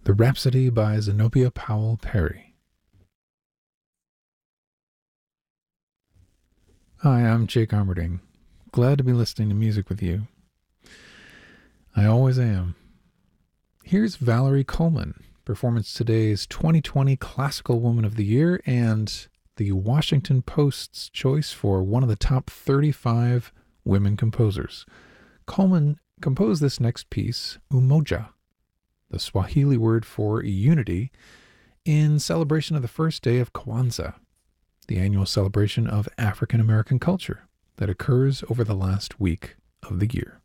The Rhapsody by Zenobia Powell Perry. Hi, I'm Jake Armerding. Glad to be listening to music with you. I always am. Here's Valerie Coleman, performance today's 2020 Classical Woman of the Year and the Washington Post's choice for one of the top 35 women composers. Coleman composed this next piece, Umoja, the Swahili word for unity, in celebration of the first day of Kwanzaa, the annual celebration of African American culture that occurs over the last week of the year.